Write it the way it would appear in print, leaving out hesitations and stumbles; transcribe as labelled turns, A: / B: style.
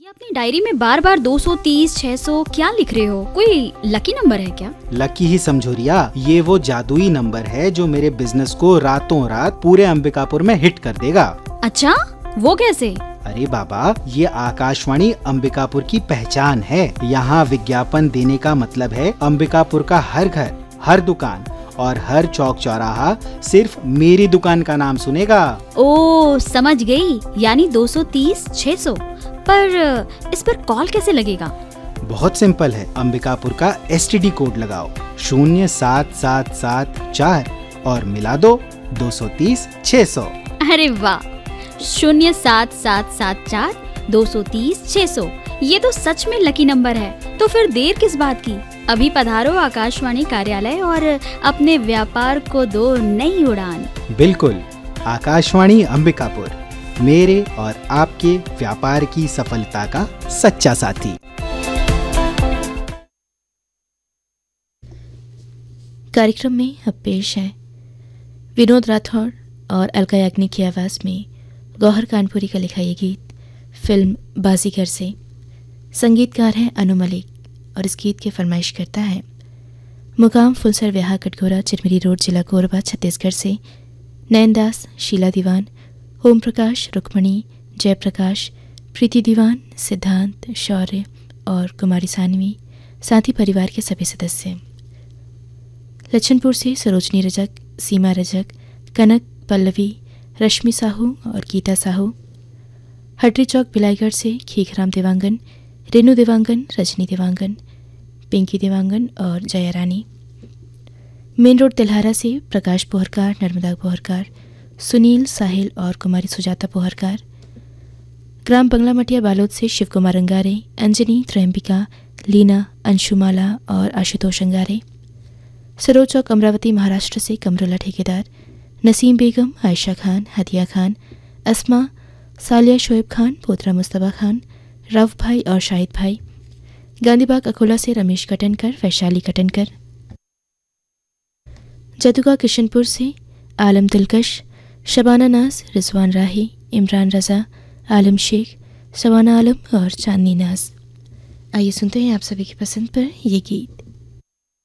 A: ये अपनी डायरी में बार बार 230, 600 क्या लिख रहे हो? कोई लकी नंबर है क्या?
B: लकी ही समझो रिया, ये वो जादुई नंबर है जो मेरे बिजनेस को रातों रात पूरे अंबिकापुर में हिट कर देगा।
A: अच्छा, वो कैसे?
B: अरे बाबा, ये आकाशवाणी अंबिकापुर की पहचान है। यहाँ विज्ञापन देने का मतलब है अंबिकापुर का हर घर, हर दुकान और हर चौक चौराहा सिर्फ मेरी दुकान का नाम सुनेगा।
A: ओ समझ गई, यानी 230, 600। पर इस पर कॉल कैसे लगेगा?
B: बहुत सिंपल है, अंबिकापुर का STD कोड लगाओ 07774 और मिला दो 230, 600।
A: अरे वाह, 07774 230, 600। ये तो सच में लकी नंबर है। तो फिर देर किस बात की? अभी पधारो आकाशवाणी कार्यालय और अपने व्यापार को दो नई उड़ान।
B: बिल्कुल, आकाशवाणी अंबिकापुर, मेरे और आपके व्यापार की सफलता का सच्चा साथी।
C: कार्यक्रम में अब पेश है विनोद राठौड़ और अलका याग्निक की आवाज़ में गौहर कानपुरी का लिखा ये गीत फिल्म बाजीगर से। संगीतकार हैं अनु मलिक और इस गीत की फरमाइश करता है मुकाम फुलसर व्याहा कटघोरा, चिरमिरी रोड, जिला कोरबा, छत्तीसगढ़ से नैनदास, शीला दीवान, ओम प्रकाश, रुक्मणी, जयप्रकाश, प्रीति दीवान, सिद्धांत, शौर्य और कुमारी सानवी, साथ ही परिवार के सभी सदस्य। लच्छनपुर से सरोजनी रजक, सीमा रजक, कनक, पल्लवी, रश्मि साहू और गीता साहू। हटरी चौक बिलाईगढ़ से खीखराम देवांगन, रेनू देवांगन, रजनी देवांगन, पिंकी देवांगन और जया रानी। मेन रोड तिल्हारा से प्रकाश पोहरकार, नर्मदा पोहरकार, सुनील, साहिल और कुमारी सुजाता पोहरकार। ग्राम बंगला मटिया बालोद से शिव कुमार अंगारे, अंजनी, त्रयंबिका, लीना, अंशुमाला और आशुतोष अंगारे। सरोज चौक अमरावती महाराष्ट्र से कमरुल्ला ठेकेदार, नसीम बेगम, आयशा खान, हदिया खान, अस्मा, सालिया शोएब खान, पोतरा मुस्तफा खान, रव भाई और शाहिद भाई। गांधीबाग अकोला से रमेश कटनकर, वैशाली कटनकर। जदुगा किशनपुर से आलम दिलकश, शबाना नाज, रिजवान राही, इमरान रज़ा, आलम शेख, शबाना आलम और चांदनी नाज। आइए सुनते हैं आप सभी की पसंद पर ये गीत।